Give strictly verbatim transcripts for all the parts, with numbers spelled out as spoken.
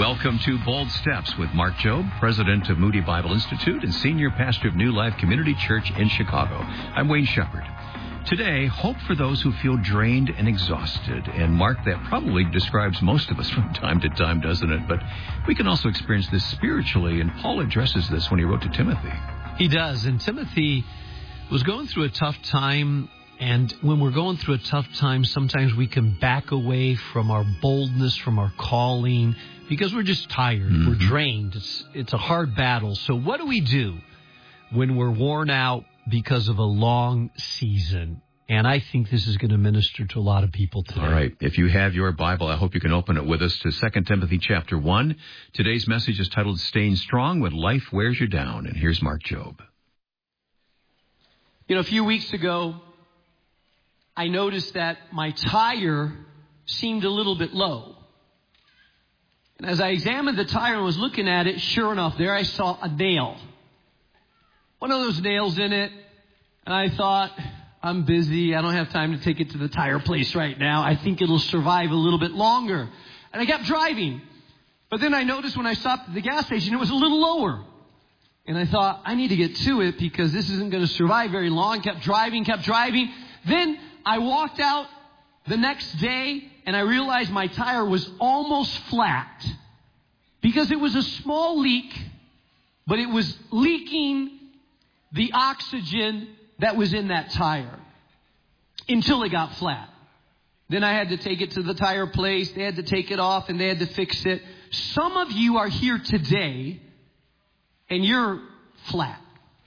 Welcome to Bold Steps with Mark Jobe, president of Moody Bible Institute and senior pastor of New Life Community Church in Chicago. I'm Wayne Shepherd. Today, hope for those who feel drained and exhausted. And Mark, that probably describes most of us from time to time, doesn't it? But we can also experience this spiritually, and Paul addresses this when he wrote to Timothy. He does, and Timothy was going through a tough time. And when we're going through a tough time, sometimes we can back away from our boldness, from our calling, because we're just tired. Mm-hmm. We're drained. It's, it's a hard battle. So what do we do when we're worn out because of a long season? And I think this is going to minister to a lot of people today. All right. If you have your Bible, I hope you can open it with us to Second Timothy chapter one. Today's message is titled, Staying Strong When Life Wears You Down. And here's Mark Jobe. You know, a few weeks ago, I noticed that my tire seemed a little bit low. And as I examined the tire and was looking at it, sure enough, there I saw a nail. One of those nails in it. And I thought, I'm busy. I don't have time to take it to the tire place right now. I think it'll survive a little bit longer. And I kept driving. But then I noticed when I stopped at the gas station, it was a little lower. And I thought, I need to get to it because this isn't going to survive very long. Kept driving, kept driving. Then I walked out the next day and I realized my tire was almost flat because it was a small leak, but it was leaking the oxygen that was in that tire until it got flat. Then I had to take it to the tire place. They had to take it off and they had to fix it. Some of you are here today and you're flat.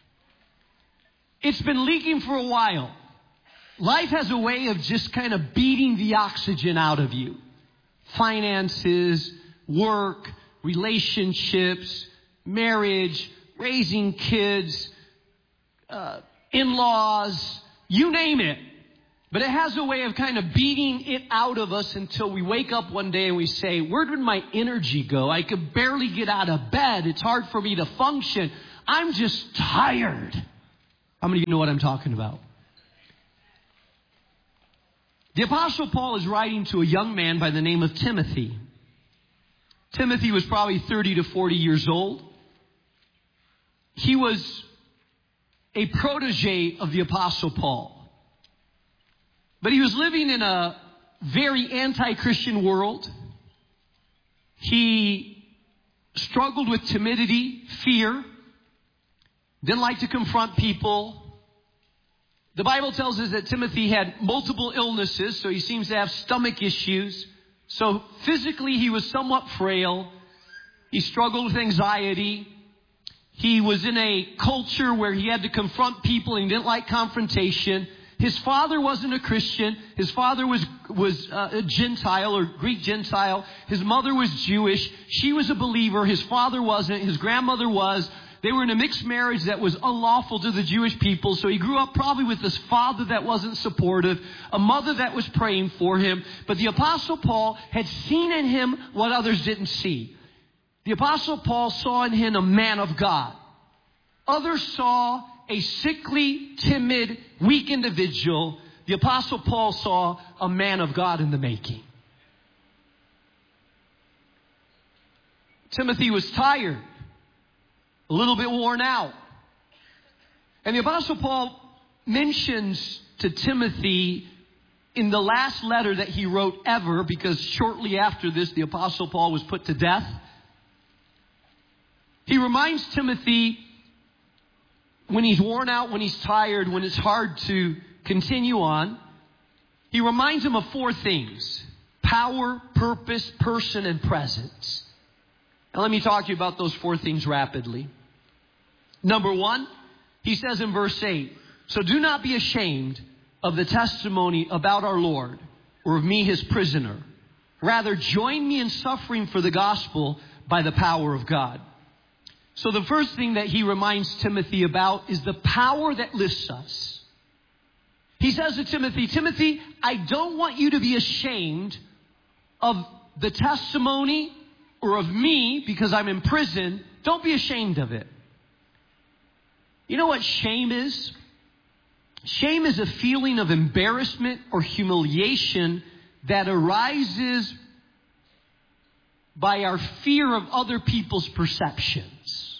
It's been leaking for a while. Life has a way of just kind of beating the oxygen out of you. Finances, work, relationships, marriage, raising kids, uh, in-laws, you name it. But it has a way of kind of beating it out of us until we wake up one day and we say, where did my energy go? I could barely get out of bed. It's hard for me to function. I'm just tired. How many of you know what I'm talking about? The Apostle Paul is writing to a young man by the name of Timothy. Timothy was probably thirty to forty years old. He was a protege of the Apostle Paul. But he was living in a very anti-Christian world. He struggled with timidity, fear, didn't like to confront people. The Bible tells us that Timothy had multiple illnesses, so he seems to have stomach issues. So physically he was somewhat frail. He struggled with anxiety. He was in a culture where he had to confront people and he didn't like confrontation. His father wasn't a Christian. His father was was uh, a Gentile or Greek Gentile. His mother was Jewish. She was a believer. His father wasn't. His grandmother was. They were in a mixed marriage that was unlawful to the Jewish people. So he grew up probably with this father that wasn't supportive, a mother that was praying for him. But the Apostle Paul had seen in him what others didn't see. The Apostle Paul saw in him a man of God. Others saw a sickly, timid, weak individual. The Apostle Paul saw a man of God in the making. Timothy was tired, a little bit worn out. And the Apostle Paul mentions to Timothy in the last letter that he wrote ever, because shortly after this, the Apostle Paul was put to death. He reminds Timothy when he's worn out, when he's tired, when it's hard to continue on, he reminds him of four things: power, purpose, person, and presence. Now let me talk to you about those four things rapidly. Number one, he says in verse eight, so do not be ashamed of the testimony about our Lord or of me, his prisoner. Rather, join me in suffering for the gospel by the power of God. So the first thing that he reminds Timothy about is the power that lifts us. He says to Timothy, Timothy, I don't want you to be ashamed of the testimony or of me because I'm in prison. Don't be ashamed of it. You know what shame is? Shame is a feeling of embarrassment or humiliation that arises by our fear of other people's perceptions.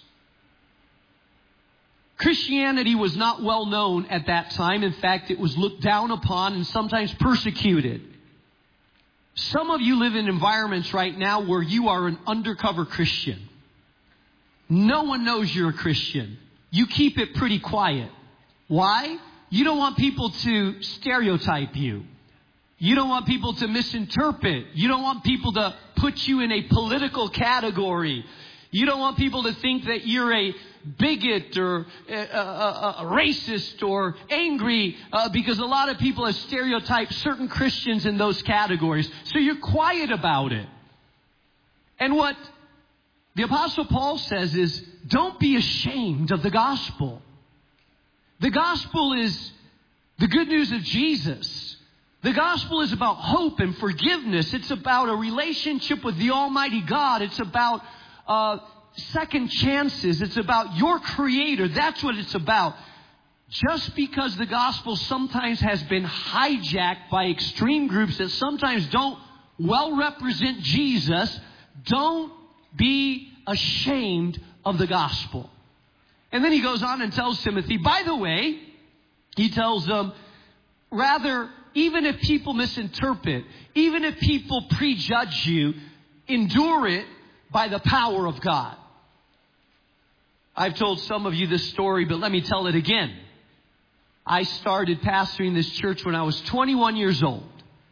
Christianity was not well known at that time. In fact, it was looked down upon and sometimes persecuted. Some of you live in environments right now where you are an undercover Christian. No one knows you're a Christian. You keep it pretty quiet. Why? You don't want people to stereotype you. You don't want people to misinterpret. You don't want people to put you in a political category. You don't want people to think that you're a bigot or a, a, a racist or angry uh, because a lot of people have stereotyped certain Christians in those categories. So you're quiet about it. And what the Apostle Paul says is, don't be ashamed of the gospel. The gospel is the good news of Jesus. The gospel is about hope and forgiveness. It's about a relationship with the Almighty God. It's about uh, second chances. It's about your Creator. That's what it's about. Just because the gospel sometimes has been hijacked by extreme groups that sometimes don't well represent Jesus, don't be ashamed of the gospel. And then he goes on and tells Timothy, by the way, he tells them, rather, even if people misinterpret, even if people prejudge you, endure it by the power of God. I've told some of you this story, but let me tell it again. I started pastoring this church when I was twenty-one years old.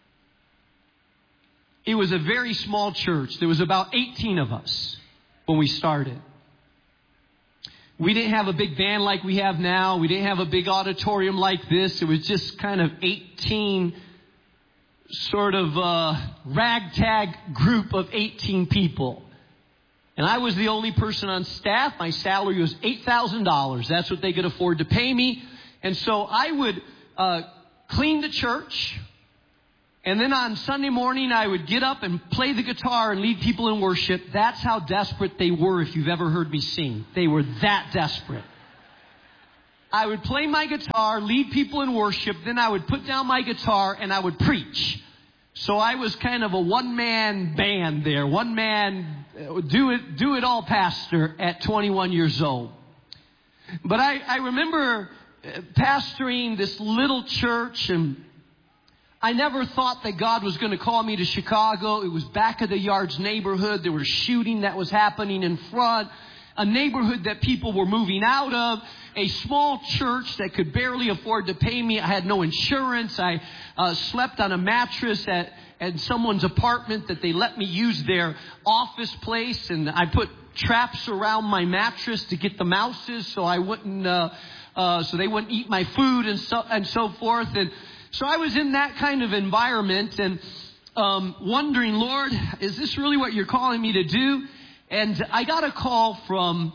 It was a very small church. There was about eighteen of us when we started. We didn't have a big band like we have now. We didn't have a big auditorium like this. It was just kind of eighteen sort of uh, ragtag group of eighteen people. And I was the only person on staff. My salary was eight thousand dollars. That's what they could afford to pay me. And so I would uh, clean the church. And then on Sunday morning, I would get up and play the guitar and lead people in worship. That's how desperate they were, if you've ever heard me sing. They were that desperate. I would play my guitar, lead people in worship. Then I would put down my guitar and I would preach. So I was kind of a one-man band there. One-man, do it, do it all pastor at twenty-one years old. But I, I remember pastoring this little church, and I never thought that God was going to call me to Chicago. It was back of the yards neighborhood. There was shooting that was happening in front. A neighborhood that people were moving out of. A small church that could barely afford to pay me. I had no insurance. I uh, slept on a mattress at, at someone's apartment that they let me use their office place. And I put traps around my mattress to get the mouses so I wouldn't, uh, uh, so they wouldn't eat my food and so, and so forth. And so I was in that kind of environment and um, wondering, Lord, is this really what you're calling me to do? And I got a call from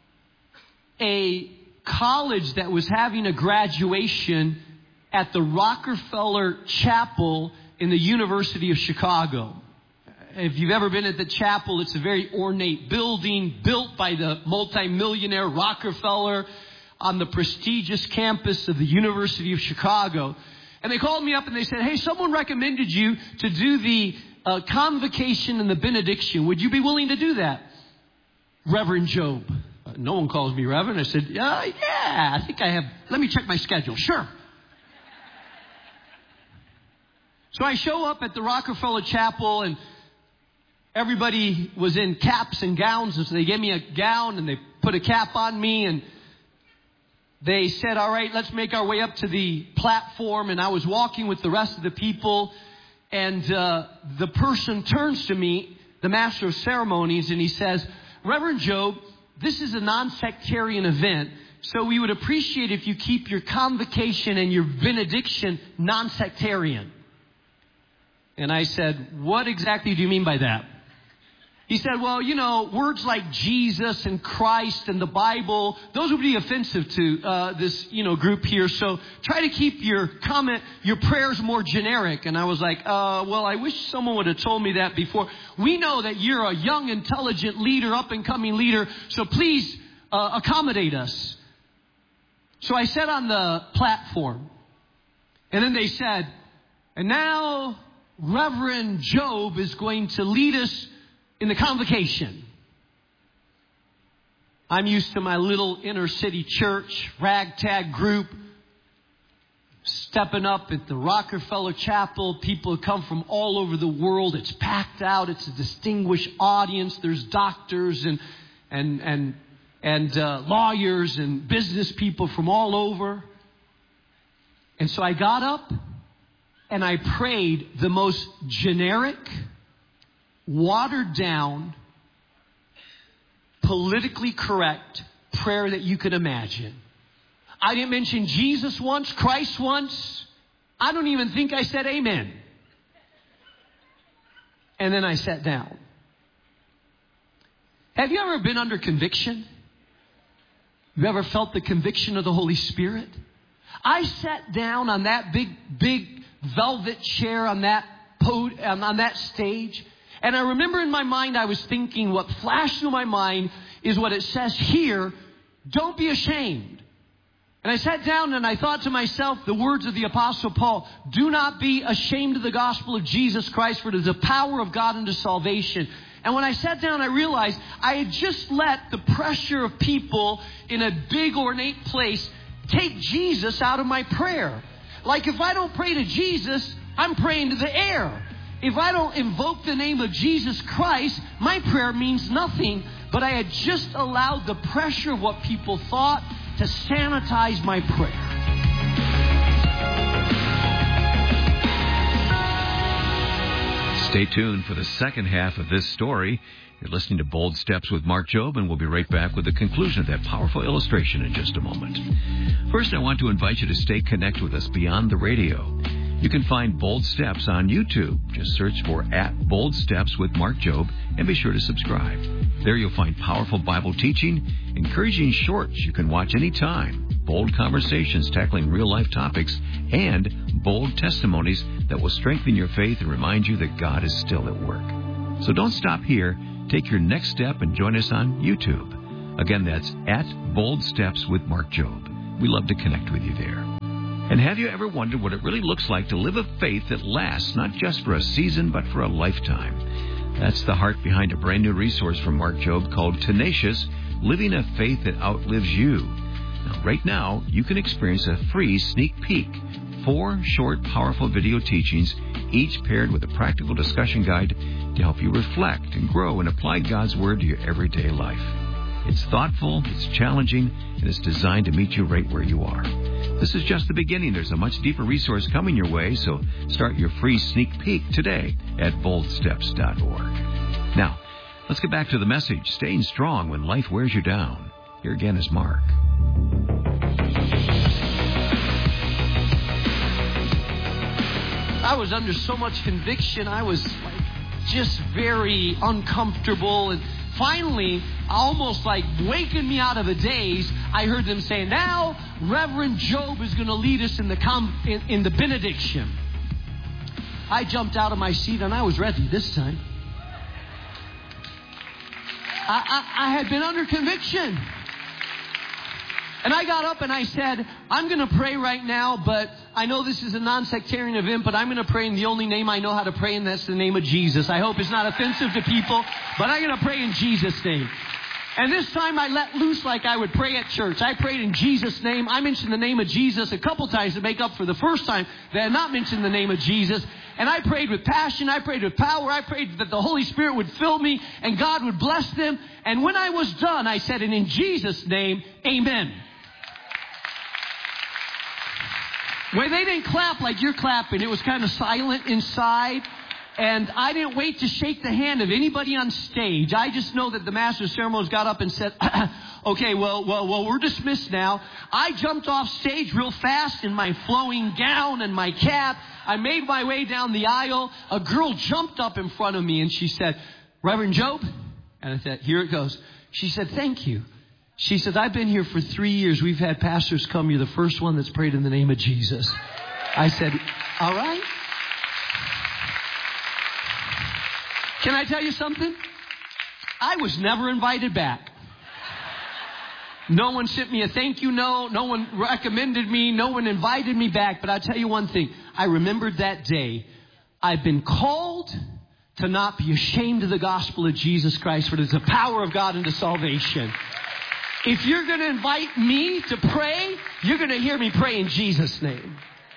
a college that was having a graduation at the Rockefeller Chapel in the University of Chicago. If you've ever been at the chapel, it's a very ornate building built by the multimillionaire Rockefeller on the prestigious campus of the University of Chicago. And they called me up and they said, hey, someone recommended you to do the uh, convocation and the benediction. Would you be willing to do that? Reverend Job. Uh, no one calls me Reverend. I said, uh, yeah, I think I have. Let me check my schedule. Sure. So I show up at the Rockefeller Chapel and everybody was in caps and gowns. And so they gave me a gown and they put a cap on me and they said, all right, let's make our way up to the platform. And I was walking with the rest of the people. And uh, the person turns to me, the master of ceremonies, and he says, Reverend Job, this is a non-sectarian event. So we would appreciate if you keep your convocation and your benediction non-sectarian. And I said, what exactly do you mean by that? He said, well, you know, words like Jesus and Christ and the Bible, those would be offensive to uh, this, you know, group here. So try to keep your comment, your prayers more generic. And I was like, uh, well, I wish someone would have told me that before. We know that you're a young, intelligent leader, up-and-coming leader. So please uh, accommodate us. So I sat on the platform. And then they said, and now Reverend Job is going to lead us in the convocation. I'm used to my little inner city church, ragtag group, stepping up at the Rockefeller Chapel. People come from all over the world. It's packed out. It's a distinguished audience. There's doctors and and and and uh, lawyers and business people from all over. And so I got up and I prayed the most generic, watered down, politically correct prayer that you could imagine. I didn't mention Jesus once, Christ once. I don't even think I said amen. And then I sat down. Have you ever been under conviction? You ever felt the conviction of the Holy Spirit? I sat down on that big, big velvet chair on that pod, on that stage. And I remember in my mind, I was thinking, what flashed through my mind is what it says here, don't be ashamed. And I sat down and I thought to myself, the words of the Apostle Paul, do not be ashamed of the gospel of Jesus Christ, for it is the power of God unto salvation. And when I sat down, I realized I had just let the pressure of people in a big ornate place take Jesus out of my prayer. Like if I don't pray to Jesus, I'm praying to the air. If I don't invoke the name of Jesus Christ, my prayer means nothing. But I had just allowed the pressure of what people thought to sanitize my prayer. Stay tuned for the second half of this story. You're listening to Bold Steps with Mark Jobe, and we'll be right back with the conclusion of that powerful illustration in just a moment. First, I want to invite you to stay connected with us beyond the radio. You can find Bold Steps on YouTube. Just search for at Bold Steps with Mark Jobe and be sure to subscribe. There you'll find powerful Bible teaching, encouraging shorts you can watch anytime, bold conversations tackling real-life topics, and bold testimonies that will strengthen your faith and remind you that God is still at work. So don't stop here. Take your next step and join us on YouTube. Again, that's at Bold Steps with Mark Jobe. We love to connect with you there. And have you ever wondered what it really looks like to live a faith that lasts not just for a season, but for a lifetime? That's the heart behind a brand new resource from Mark Jobe called Tenacious, Living a Faith That Outlives You. Now, right now, you can experience a free sneak peek. Four short, powerful video teachings, each paired with a practical discussion guide to help you reflect and grow and apply God's Word to your everyday life. It's thoughtful, it's challenging, and it's designed to meet you right where you are. This is just the beginning. There's a much deeper resource coming your way, so start your free sneak peek today at bold steps dot org. Now, let's get back to the message, Staying Strong When Life Wears You Down. Here again is Mark. I was under so much conviction. I was like just very uncomfortable. And finally, almost like waking me out of a daze, I heard them say, now Reverend Jobe is going to lead us in the com- in, in the benediction. I jumped out of my seat and I was ready this time. I, I, I had been under conviction. And I got up and I said, I'm going to pray right now, but I know this is a non-sectarian event, but I'm going to pray in the only name I know how to pray, and that's the name of Jesus. I hope it's not offensive to people, but I'm going to pray in Jesus' name. And this time I let loose like I would pray at church. I prayed in Jesus' name. I mentioned the name of Jesus a couple times to make up for the first time that I had not mentioned the name of Jesus. And I prayed with passion. I prayed with power. I prayed that the Holy Spirit would fill me and God would bless them. And when I was done, I said, and in Jesus' name, amen. Well, they didn't clap like you're clapping. It was kind of silent inside. And I didn't wait to shake the hand of anybody on stage. I just know that the master of ceremonies got up and said, okay, well, well, well, we're dismissed now. I jumped off stage real fast in my flowing gown and my cap. I made my way down the aisle. A girl jumped up in front of me and she said, Reverend Jobe? And I said, here it goes. She said, thank you. She said, I've been here for three years. We've had pastors come. You're the first one that's prayed in the name of Jesus. I said, all right. Can I tell you something? I was never invited back. No one sent me a thank you note. No one recommended me. No one invited me back. But I'll tell you one thing. I remembered that day. I've been called to not be ashamed of the gospel of Jesus Christ, for it is the power of God unto salvation. If you're going to invite me to pray, you're going to hear me pray in Jesus' name.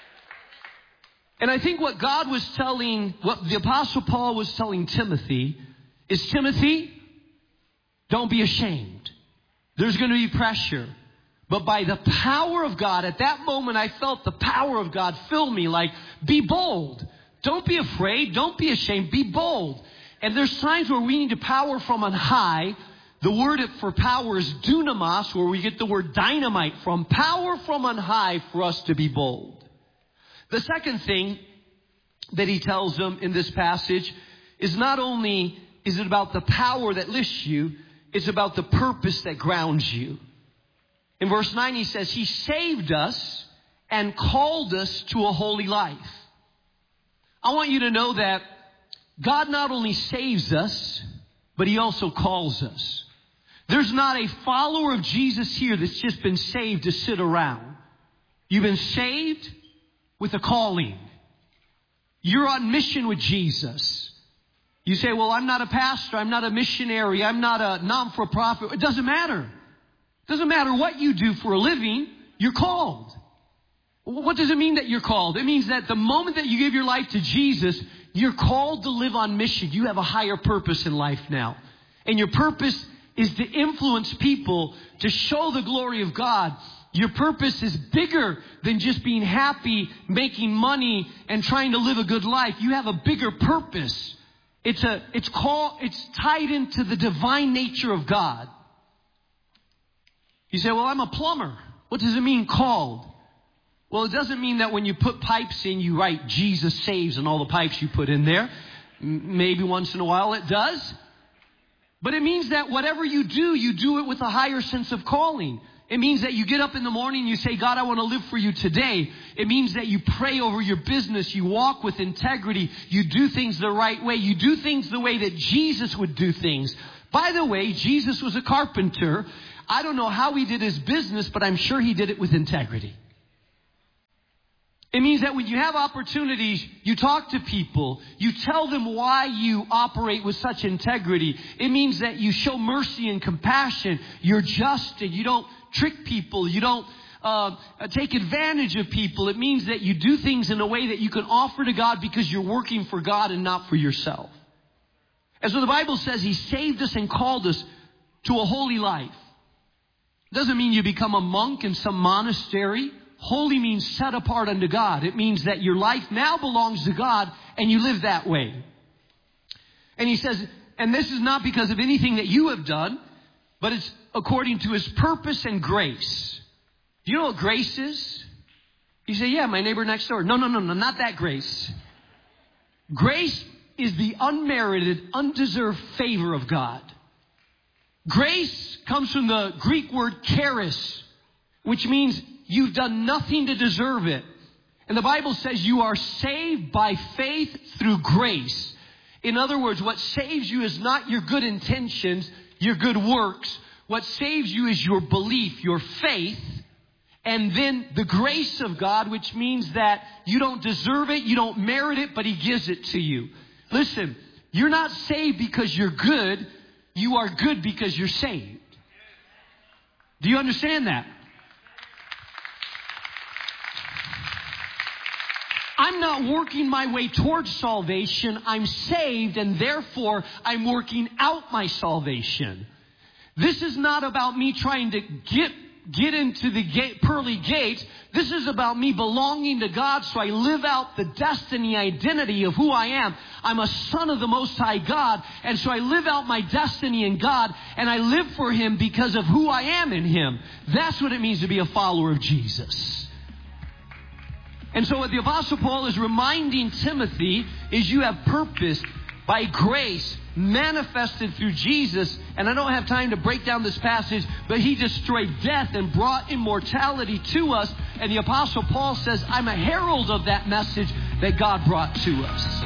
And I think what God was telling, what the Apostle Paul was telling Timothy is, Timothy, don't be ashamed. There's going to be pressure. But by the power of God, at that moment I felt the power of God fill me, like, be bold. Don't be afraid. Don't be ashamed. Be bold. And there's times where we need to power from on high. The word for power is dunamis, where we get the word dynamite from. Power from on high for us to be bold. The second thing that he tells them in this passage is not only is it about the power that lifts you, it's about the purpose that grounds you. In verse nine he says, He saved us and called us to a holy life. I want you to know that God not only saves us, but He also calls us. There's not a follower of Jesus here that's just been saved to sit around. You've been saved with a calling. You're on mission with Jesus. You say, well, I'm not a pastor. I'm not a missionary. I'm not a non-for-profit. It doesn't matter. It doesn't matter what you do for a living. You're called. What does it mean that you're called? It means that the moment that you give your life to Jesus, you're called to live on mission. You have a higher purpose in life now. And your purpose is to influence people, to show the glory of God. Your purpose is bigger than just being happy, making money, and trying to live a good life. You have a bigger purpose. It's a, it's called, it's tied into the divine nature of God. You say, well, I'm a plumber. What does it mean, called? Well, it doesn't mean that when you put pipes in, you write Jesus saves on all the pipes you put in there. M- maybe once in a while it does. But it means that whatever you do, you do it with a higher sense of calling. It means that you get up in the morning and you say, God, I want to live for you today. It means that you pray over your business. You walk with integrity. You do things the right way. You do things the way that Jesus would do things. By the way, Jesus was a carpenter. I don't know how he did his business, but I'm sure he did it with integrity. It means that when you have opportunities, you talk to people, you tell them why you operate with such integrity. It means that you show mercy and compassion. You're just and you don't trick people. You don't uh, take advantage of people. It means that you do things in a way that you can offer to God because you're working for God and not for yourself. And so the Bible says He saved us and called us to a holy life. It doesn't mean you become a monk in some monastery. Holy means set apart unto God. It means that your life now belongs to God and you live that way. And he says, and this is not because of anything that you have done, but it's according to His purpose and grace. Do you know what grace is? You say, yeah, my neighbor next door. No, no, no, no, not that grace. Grace is the unmerited, undeserved favor of God. Grace comes from the Greek word charis, which means you've done nothing to deserve it. And the Bible says you are saved by faith through grace. In other words, what saves you is not your good intentions, your good works. What saves you is your belief, your faith, and then the grace of God, which means that you don't deserve it, you don't merit it, but He gives it to you. Listen, you're not saved because you're good. You are good because you're saved. Do you understand that? I'm not working my way towards salvation. I'm saved, and therefore I'm working out my salvation. This is not about me trying to get get into the gate, pearly gates. This is about me belonging to God, so I live out the destiny identity of who I am. I'm a son of the Most High God, and so I live out my destiny in God, and I live for Him because of who I am in Him. That's what it means to be a follower of Jesus. And so what the Apostle Paul is reminding Timothy is you have purpose by grace manifested through Jesus. And I don't have time to break down this passage, but He destroyed death and brought immortality to us. And the Apostle Paul says, I'm a herald of that message that God brought to us.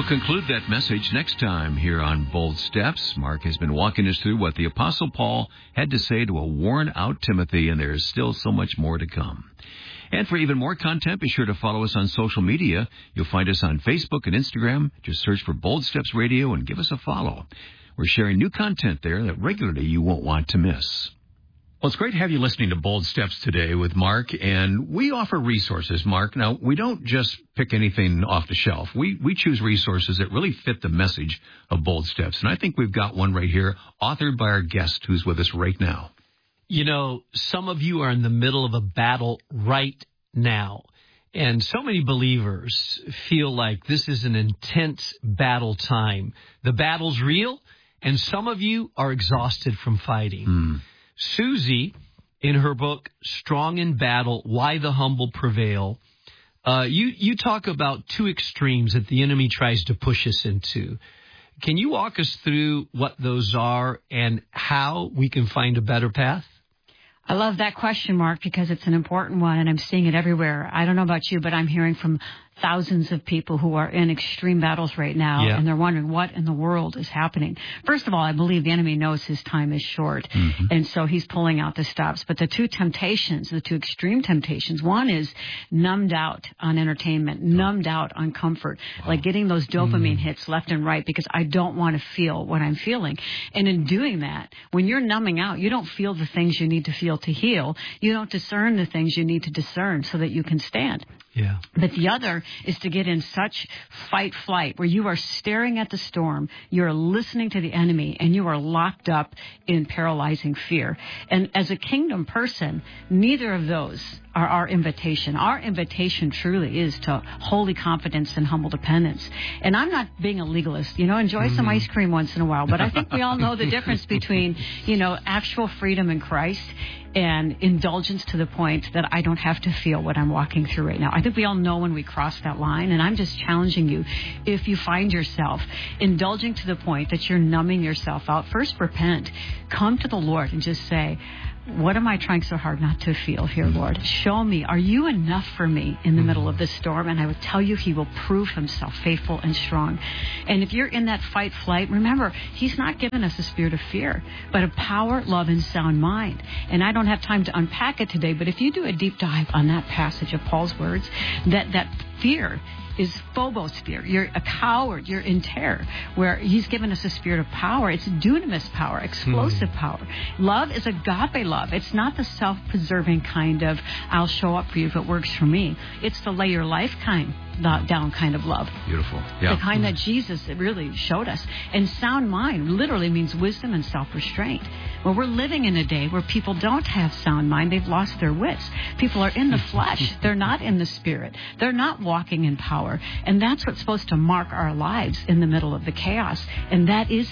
We'll conclude that message next time here on Bold Steps. Mark has been walking us through what the Apostle Paul had to say to a worn-out Timothy, and there's still so much more to come. And for even more content, be sure to follow us on social media. You'll find us on Facebook and Instagram. Just search for Bold Steps Radio and give us a follow. We're sharing new content there that regularly you won't want to miss. Well, it's great to have you listening to Bold Steps today with Mark, and we offer resources, Mark. Now, we don't just pick anything off the shelf. We we choose resources that really fit the message of Bold Steps, and I think we've got one right here, authored by our guest who's with us right now. You know, some of you are in the middle of a battle right now, and so many believers feel like this is an intense battle time. The battle's real, and some of you are exhausted from fighting. Mm. Susie, in her book, Strong in Battle, Why the Humble Prevail, uh, you, you talk about two extremes that the enemy tries to push us into. Can you walk us through what those are and how we can find a better path? I love that question, Mark, because it's an important one, and I'm seeing it everywhere. I don't know about you, but I'm hearing from thousands of people who are in extreme battles right now, yeah. and they're wondering what in the world is happening. First of all, I believe the enemy knows his time is short, mm-hmm. and so he's pulling out the stops. But the two temptations, the two extreme temptations, one is numbed out on entertainment, numbed out on comfort, wow. like getting those dopamine mm. hits left and right because I don't want to feel what I'm feeling. And in doing that, when you're numbing out, you don't feel the things you need to feel to heal. You don't discern the things you need to discern so that you can stand. Yeah. But the other is to get in such fight flight where you are staring at the storm, you're listening to the enemy, and you are locked up in paralyzing fear. And as a kingdom person, neither of those are our invitation. Our invitation truly is to holy confidence and humble dependence. And I'm not being a legalist, you know, enjoy mm. some ice cream once in a while, but I think we all know the difference between, you know, actual freedom in Christ and indulgence to the point that I don't have to feel what I'm walking through right now. I think we all know when we cross that line, and I'm just challenging you. If you find yourself indulging to the point that you're numbing yourself out, first repent. Come to the Lord and just say, what am I trying so hard not to feel here, Lord? Show me, are you enough for me in the middle of this storm? And I would tell you he will prove himself faithful and strong. And if you're in that fight flight, remember, he's not given us a spirit of fear, but of power, love, and sound mind. And I don't have time to unpack it today, but if you do a deep dive on that passage of Paul's words, that, that fear is phobos fear. You're a coward. You're in terror. Where he's given us a spirit of power. It's dunamis power, explosive mm. power. Love is agape love. It's not the self-preserving kind of, I'll show up for you if it works for me. It's the lay your life kind. Not down kind of love. Beautiful. Yeah. The kind that Jesus really showed us. And sound mind literally means wisdom and self-restraint. Well, we're living in a day where people don't have sound mind. They've lost their wits. People are in the flesh. They're not in the spirit. They're not walking in power. And that's what's supposed to mark our lives in the middle of the chaos. And that is